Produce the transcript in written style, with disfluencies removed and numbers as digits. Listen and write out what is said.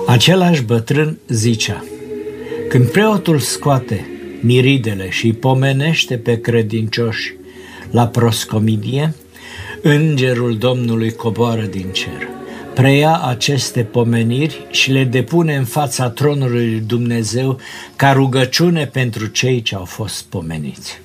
Același bătrân zicea: când preotul scoate miridele și îi pomenește pe credincioși la proscomidie, îngerul Domnului coboară din cer, preia aceste pomeniri și le depune în fața tronului lui Dumnezeu ca rugăciune pentru cei ce au fost pomeniți.